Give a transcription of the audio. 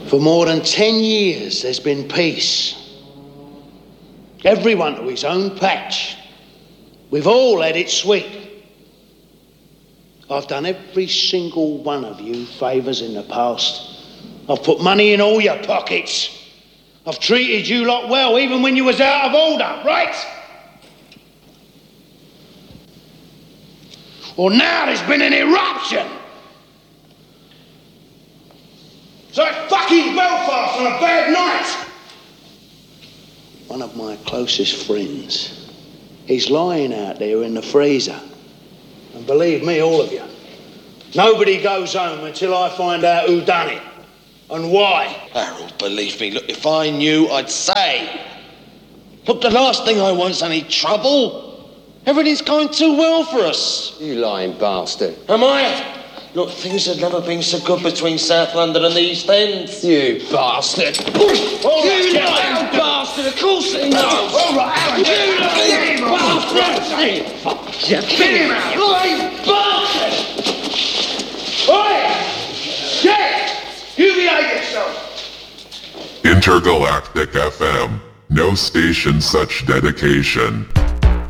For more than 10 years, there's been peace. Everyone to his own patch. We've all had it sweet. I've done every single one of you favours in the past. I've put money in all your pockets. I've treated you lot well, even when you was out of order, right? Well, now there's been an eruption. So it's fucking Belfast on a bad night. One of my closest friends, he's lying out there in the freezer. And believe me, all of you, nobody goes home until I find out who done it and why. Harold, believe me, look, if I knew, I'd say. Look, the last thing I want's any trouble. Everything's going too well for us. You lying bastard. Am I? Look, things have never been so good between South London and the East End. You bastard. You lying bastard, of course he knows. All right, Alan. You lying bastard. Fuck you. Get him out. Lying bastard. Oi! Shit! You behave yourself. Intergalactic FM. No station such dedication.